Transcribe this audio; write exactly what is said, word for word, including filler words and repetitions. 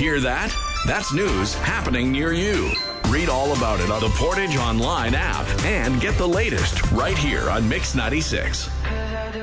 Hear that? That's news happening near you. Read all about it on the Portage Online app and get the latest right here on Mix ninety-six.